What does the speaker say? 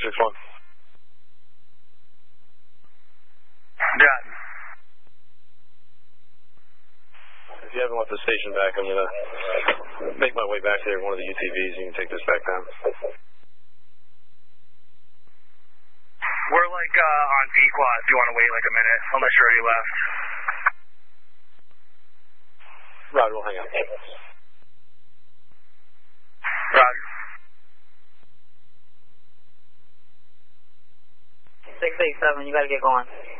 261. Yeah. If you haven't left the station back, I'm going to make my way back there in one of the UTVs. You can take this back down. We're like on Pequot if you want to wait like a minute, unless you're already left. Roger, we'll hang out. Roger. 687, you got to get going.